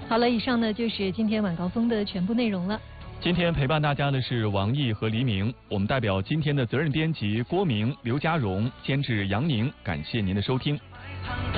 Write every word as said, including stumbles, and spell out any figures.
好了，以上呢就是今天晚高峰的全部内容了。 今天陪伴大家的是王毅和黎明，我们代表今天的责任编辑郭明、刘家荣，监制杨宁，感谢您的收听。